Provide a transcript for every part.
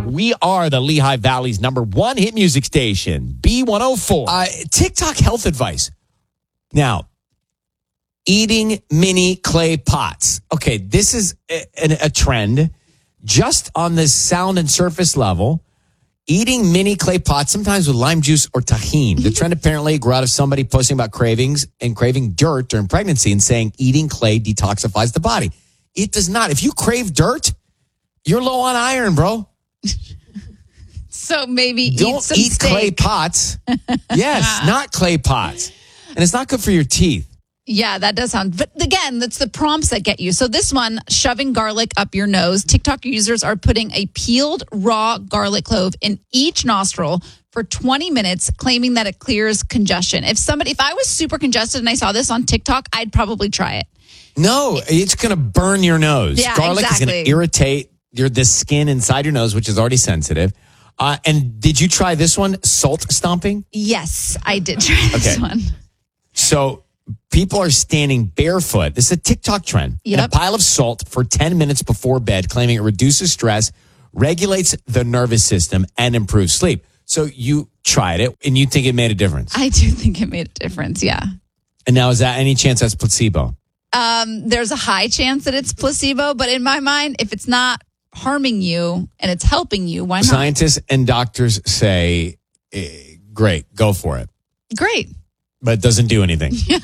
We are the Lehigh Valley's #1 hit music station, B104. TikTok health advice. Now, eating mini clay pots. Okay, this is a trend just on the sound and surface level. Eating mini clay pots, sometimes with lime juice or tahini. The trend apparently grew out of somebody posting about cravings and craving dirt during pregnancy and saying eating clay detoxifies the body. It does not. If you crave dirt, you're low on iron, bro. So maybe don't eat steak. Clay pots. Yes, not clay pots. And it's not good for your teeth. Yeah, that does sound. But again, that's the prompts that get you. So this one, shoving garlic up your nose. TikTok users are putting a peeled raw garlic clove in each nostril for 20 minutes, claiming that it clears congestion. If I was super congested and I saw this on TikTok, I'd probably try it. No, it's going to burn your nose. Yeah, Garlic exactly. is going to irritate the skin inside your nose, which is already sensitive. And did you try this one, salt stomping? Yes, I did try this one. So people are standing barefoot. This is a TikTok trend. In a pile of salt for 10 minutes before bed, claiming it reduces stress, regulates the nervous system, and improves sleep. So you tried it, and you think it made a difference? I do think it made a difference, yeah. And now, is that any chance that's placebo? There's a high chance that it's placebo, but in my mind, if it's not harming you and it's helping you, why not? Scientists and doctors say, great, go for it. Great. But it doesn't do anything. You're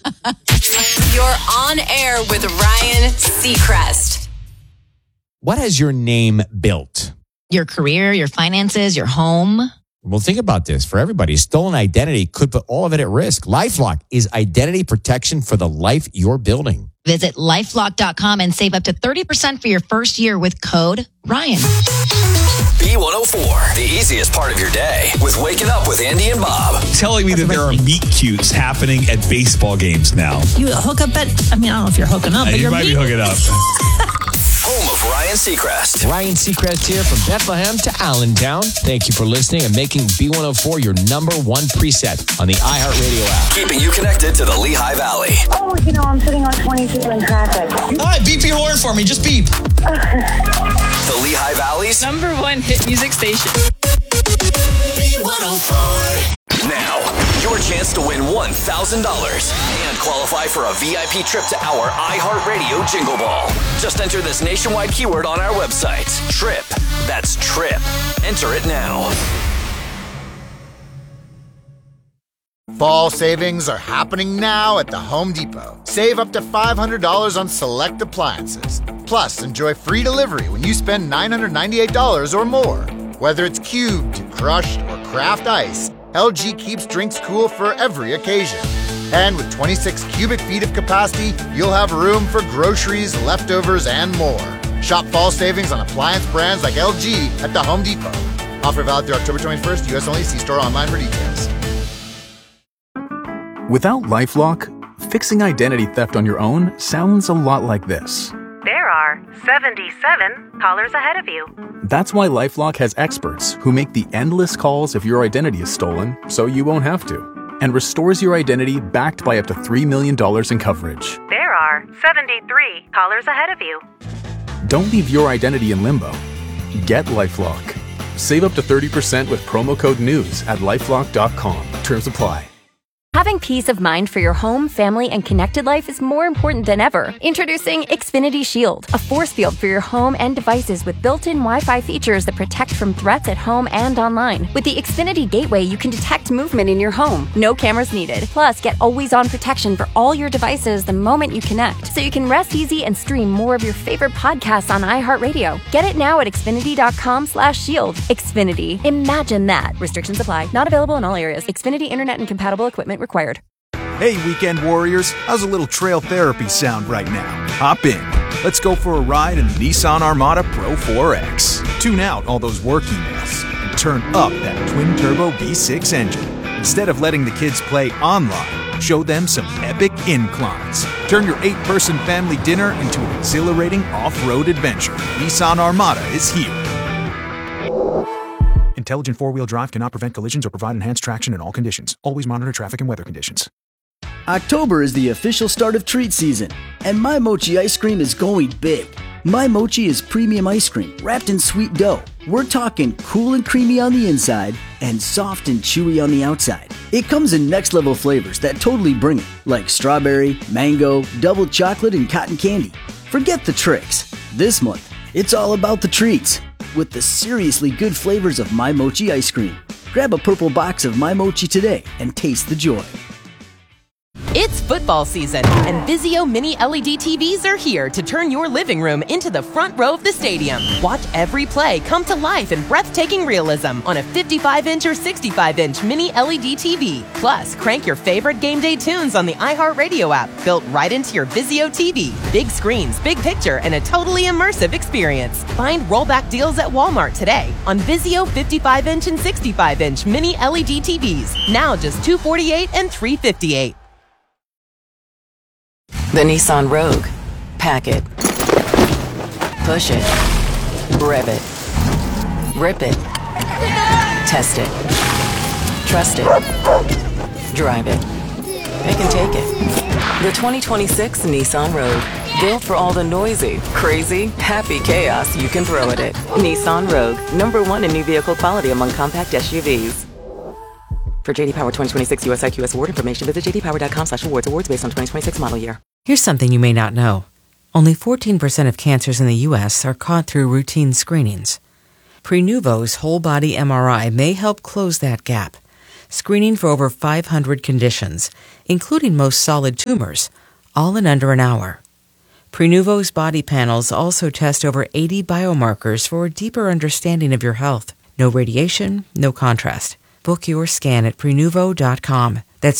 on air with Ryan Seacrest. What has your name built? Your career, your finances, your home. Well, think about this. For everybody, stolen identity could put all of it at risk. LifeLock is identity protection for the life you're building. Visit LifeLock.com and save up to 30% for your first year with code Ryan. B104, the easiest part of your day with Waking Up with Andy and Bob. Telling me that there are meet cutes happening at baseball games now. You hook up I don't know if you're hooking up, but You might be hooking up. Home of Ryan Seacrest. Ryan Seacrest here from Bethlehem to Allentown. Thank you for listening and making B104 your #1 preset on the iHeartRadio app. Keeping you connected to the Lehigh Valley. Oh, I'm sitting on 22 in traffic. All right, beep your horn for me. Just beep. The Lehigh Valley's #1 hit music station. B104. Now, your chance to win $1,000 and qualify for a VIP trip to our iHeartRadio Jingle Ball. Just enter this nationwide keyword on our website, TRIP. That's TRIP. Enter it now. Fall savings are happening now at the Home Depot. Save up to $500 on select appliances. Plus, enjoy free delivery when you spend $998 or more. Whether it's cubed, crushed, or craft ice, LG keeps drinks cool for every occasion. And with 26 cubic feet of capacity, you'll have room for groceries, leftovers, and more. Shop fall savings on appliance brands like LG at the Home Depot. Offer valid through October 21st, U.S. only. See store online for details. Without LifeLock, fixing identity theft on your own sounds a lot like this. There are 77 callers ahead of you. That's why LifeLock has experts who make the endless calls if your identity is stolen, so you won't have to, and restores your identity backed by up to $3 million in coverage. There are 73 callers ahead of you. Don't leave your identity in limbo. Get LifeLock. Save up to 30% with promo code NEWS at LifeLock.com. Terms apply. Having peace of mind for your home, family, and connected life is more important than ever. Introducing Xfinity Shield, a force field for your home and devices with built-in Wi-Fi features that protect from threats at home and online. With the Xfinity Gateway, you can detect movement in your home. No cameras needed. Plus, get always-on protection for all your devices the moment you connect, so you can rest easy and stream more of your favorite podcasts on iHeartRadio. Get it now at Xfinity.com/shield. Xfinity. Imagine that. Restrictions apply. Not available in all areas. Xfinity Internet and compatible equipment required. Hey, weekend warriors, how's a little trail therapy sound right now? Hop in. Let's go for a ride in the Nissan Armada Pro 4X. Tune out all those work emails and turn up that twin-turbo V6 engine. Instead of letting the kids play online, show them some epic inclines. Turn your 8-person family dinner into an exhilarating off-road adventure. Nissan Armada is here. Intelligent four-wheel drive cannot prevent collisions or provide enhanced traction in all conditions. Always monitor traffic and weather conditions. October is the official start of treat season, and My Mochi ice cream is going big. My Mochi is premium ice cream wrapped in sweet dough. We're talking cool and creamy on the inside and soft and chewy on the outside. It comes in next-level flavors that totally bring it, like strawberry, mango, double chocolate, and cotton candy. Forget the tricks. This month, it's all about the treats with the seriously good flavors of My Mochi ice cream. Grab a purple box of My Mochi today and taste the joy. It's football season, and Vizio Mini LED TVs are here to turn your living room into the front row of the stadium. Watch every play come to life in breathtaking realism on a 55-inch or 65-inch Mini LED TV. Plus, crank your favorite game day tunes on the iHeartRadio app, built right into your Vizio TV. Big screens, big picture, and a totally immersive experience. Find rollback deals at Walmart today on Vizio 55-inch and 65-inch Mini LED TVs. Now just $248 and $358. The Nissan Rogue. Pack it. Push it. Rev it. Rip it. Test it. Trust it. Drive it. It can take it. The 2026 Nissan Rogue. Built for all the noisy, crazy, happy chaos you can throw at it. Nissan Rogue. #1 in new vehicle quality among compact SUVs. For JD Power 2026 US IQS award information, visit jdpower.com/awards. Awards based on 2026 model year. Here's something you may not know. Only 14% of cancers in the U.S. are caught through routine screenings. Prenuvo's whole-body MRI may help close that gap, screening for over 500 conditions, including most solid tumors, all in under an hour. Prenuvo's body panels also test over 80 biomarkers for a deeper understanding of your health. No radiation, no contrast. Book your scan at Prenuvo.com. That's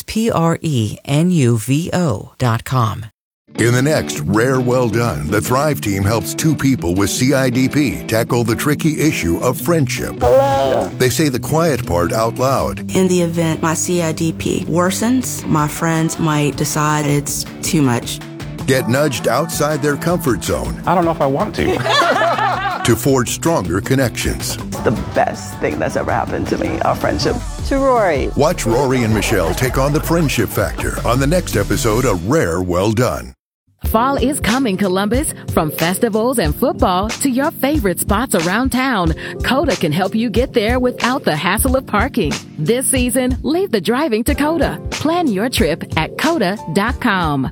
Prenuvo.com. In the next Rare Well Done, the Thrive team helps 2 people with CIDP tackle the tricky issue of friendship. Hello. They say the quiet part out loud. In the event my CIDP worsens, my friends might decide it's too much. Get nudged outside their comfort zone. I don't know if I want to. To forge stronger connections. It's the best thing that's ever happened to me, our friendship. To Rory. Watch Rory and Michelle take on the friendship factor on the next episode of Rare Well Done. Fall is coming, Columbus. From festivals and football to your favorite spots around town, Coda can help you get there without the hassle of parking. This season, leave the driving to Coda. Plan your trip at Coda.com.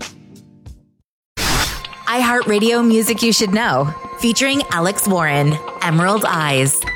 iHeartRadio Music You Should Know, featuring Alex Warren, Emerald Eyes.